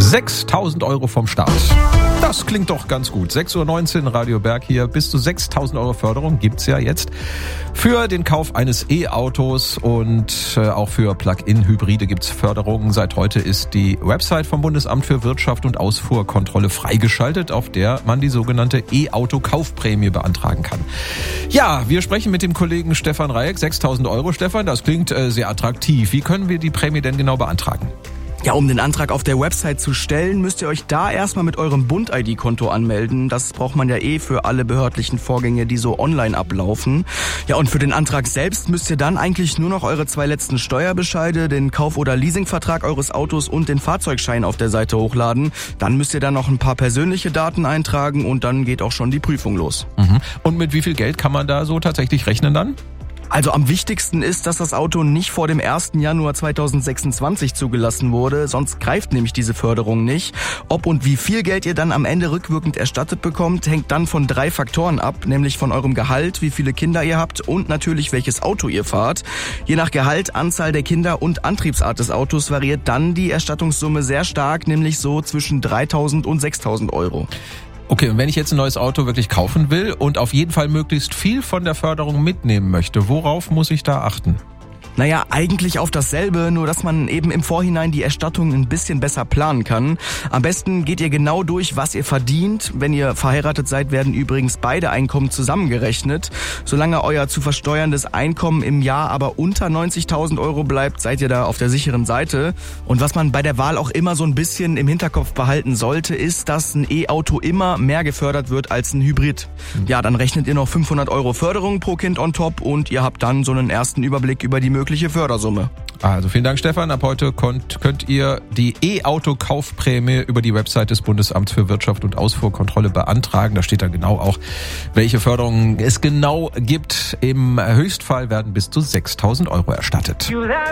6.000 Euro vom Staat. Das klingt doch ganz gut. 6.19 Uhr, Radio Berg hier. Bis zu 6.000 Euro Förderung gibt's ja jetzt für den Kauf eines E-Autos und auch für Plug-in-Hybride gibt's Förderungen. Seit heute ist die Website vom Bundesamt für Wirtschaft und Ausfuhrkontrolle freigeschaltet, auf der man die sogenannte E-Auto-Kaufprämie beantragen kann. Ja, wir sprechen mit dem Kollegen Stefan Rajek. 6.000 Euro, Stefan, das klingt sehr attraktiv. Wie können wir die Prämie denn genau beantragen? Ja, um den Antrag auf der Website zu stellen, müsst ihr euch da erstmal mit eurem Bund-ID-Konto anmelden. Das braucht man ja für alle behördlichen Vorgänge, die so online ablaufen. Ja, und für den Antrag selbst müsst ihr dann eigentlich nur noch eure 2 letzten Steuerbescheide, den Kauf- oder Leasingvertrag eures Autos und den Fahrzeugschein auf der Seite hochladen. Dann müsst ihr dann noch ein paar persönliche Daten eintragen und dann geht auch schon die Prüfung los. Und mit wie viel Geld kann man da so tatsächlich rechnen dann? Also am wichtigsten ist, dass das Auto nicht vor dem 1. Januar 2026 zugelassen wurde, sonst greift nämlich diese Förderung nicht. Ob und wie viel Geld ihr dann am Ende rückwirkend erstattet bekommt, hängt dann von 3 Faktoren ab, nämlich von eurem Gehalt, wie viele Kinder ihr habt und natürlich welches Auto ihr fahrt. Je nach Gehalt, Anzahl der Kinder und Antriebsart des Autos variiert dann die Erstattungssumme sehr stark, nämlich so zwischen 3.000 und 6.000 Euro. Okay, und wenn ich jetzt ein neues Auto wirklich kaufen will und auf jeden Fall möglichst viel von der Förderung mitnehmen möchte, worauf muss ich da achten? Naja, eigentlich auf dasselbe, nur dass man eben im Vorhinein die Erstattung ein bisschen besser planen kann. Am besten geht ihr genau durch, was ihr verdient. Wenn ihr verheiratet seid, werden übrigens beide Einkommen zusammengerechnet. Solange euer zu versteuerndes Einkommen im Jahr aber unter 90.000 Euro bleibt, seid ihr da auf der sicheren Seite. Und was man bei der Wahl auch immer so ein bisschen im Hinterkopf behalten sollte, ist, dass ein E-Auto immer mehr gefördert wird als ein Hybrid. Ja, dann rechnet ihr noch 500 Euro Förderung pro Kind on top und ihr habt dann so einen ersten Überblick über die mögliche Fördersumme. Also vielen Dank, Stefan. Ab heute könnt ihr die E-Auto-Kaufprämie über die Website des Bundesamts für Wirtschaft und Ausfuhrkontrolle beantragen. Da steht dann genau auch, welche Förderungen es genau gibt. Im Höchstfall werden bis zu 6.000 Euro erstattet.